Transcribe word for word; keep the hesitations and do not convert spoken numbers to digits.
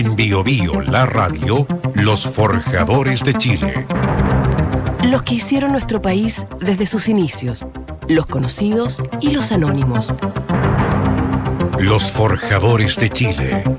En Bio Bio, la radio, los forjadores de Chile. Los que hicieron nuestro país desde sus inicios, los conocidos y los anónimos. Los forjadores de Chile.